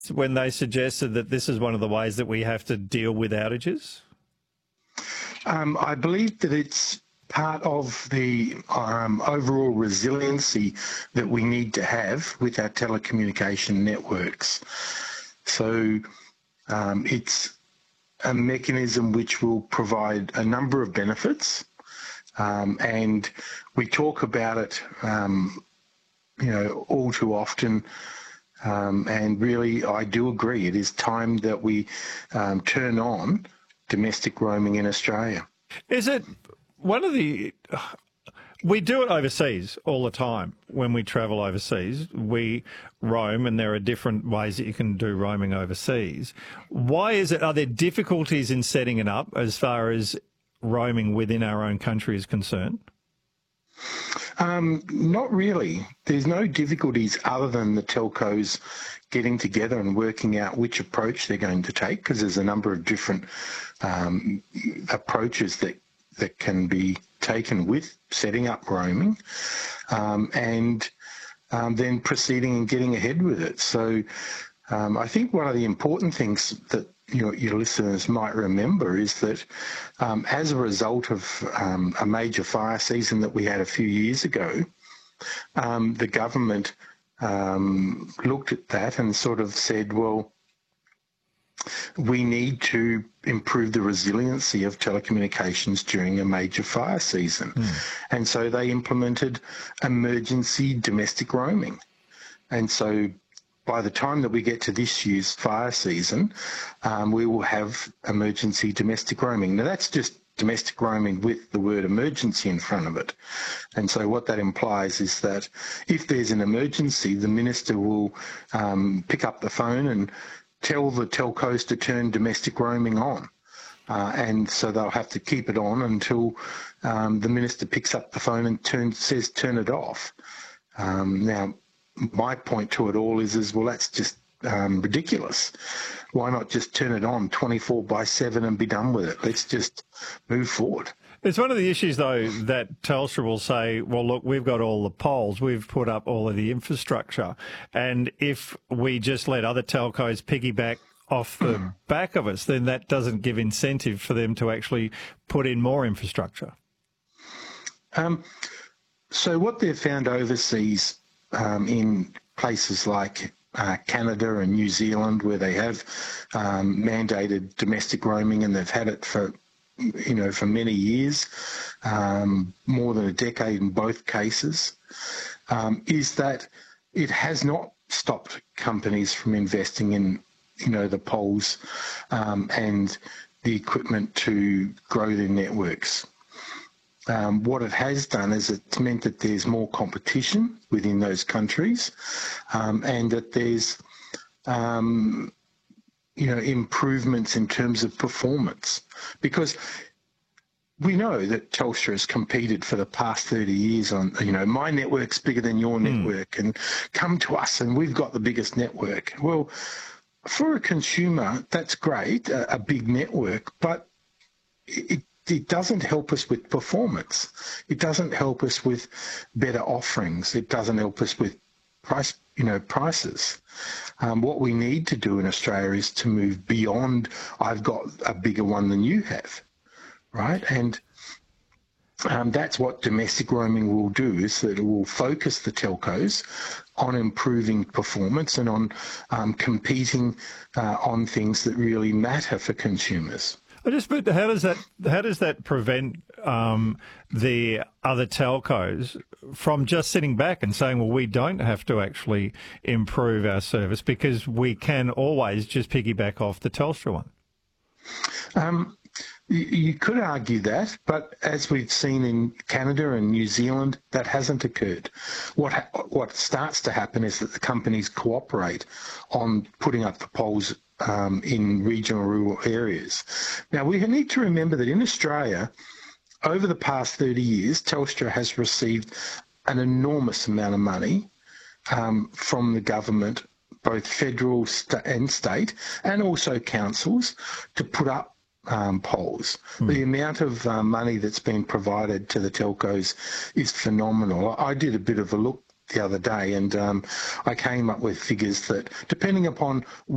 when they suggested that this is one of the ways that we have to deal with outages? I believe that it's part of the overall resiliency that we need to have with our telecommunication networks. So it's a mechanism which will provide a number of benefits, and we talk about it, all too often. And really, I do agree. It is time that we turn on domestic roaming in Australia. Is it one of the... We do it overseas all the time. When we travel overseas, we roam, and there are different ways that you can do roaming overseas. Why is it? Are there difficulties in setting it up as far as roaming within our own country is concerned? Not really. There's no difficulties other than the telcos getting together and working out which approach they're going to take, because there's a number of different approaches that can be taken with setting up roaming, and then proceeding and getting ahead with it. So I think one of the important things that your listeners might remember is that as a result of a major fire season that we had a few years ago, the government looked at that and sort of said, well, we need to improve the resiliency of telecommunications during a major fire season. And so they implemented emergency domestic roaming. And so by the time that we get to this year's fire season, we will have emergency domestic roaming. Now, that's just domestic roaming with the word emergency in front of it. And so what that implies is that if there's an emergency, the minister will pick up the phone and tell the telcos to turn domestic roaming on. And so they'll have to keep it on until the minister picks up the phone and says turn it off. Now, my point to it all is well, that's just ridiculous. Why not just turn it on 24/7 and be done with it? Let's just move forward. It's one of the issues, though, that Telstra will say, well, look, we've got all the poles, we've put up all of the infrastructure, and if we just let other telcos piggyback off the back of us, then that doesn't give incentive for them to actually put in more infrastructure. So what they've found overseas in places like Canada and New Zealand, where they have mandated domestic roaming, and they've had it for many years, more than a decade in both cases, is that it has not stopped companies from investing in, the poles and the equipment to grow their networks. What it has done is it's meant that there's more competition within those countries, and that there's improvements in terms of performance, because we know that Telstra has competed for the past 30 years on, my network's bigger than your network, and come to us and we've got the biggest network. Well, for a consumer, that's great, a big network, but it doesn't help us with performance. It doesn't help us with better offerings. It doesn't help us with prices. What we need to do in Australia is to move beyond, I've got a bigger one than you have, right? And that's what domestic roaming will do, is that it will focus the telcos on improving performance and on competing on things that really matter for consumers. But how does that prevent the other telcos from just sitting back and saying, well, we don't have to actually improve our service because we can always just piggyback off the Telstra one? You could argue that, but as we've seen in Canada and New Zealand, that hasn't occurred. What starts to happen is that the companies cooperate on putting up the poles in regional rural areas. Now, we need to remember that in Australia, over the past 30 years, Telstra has received an enormous amount of money from the government, both federal and state, and also councils, to put up poles. The amount of money that's been provided to the telcos is phenomenal. I did a bit of a look the other day, and I came up with figures that, depending upon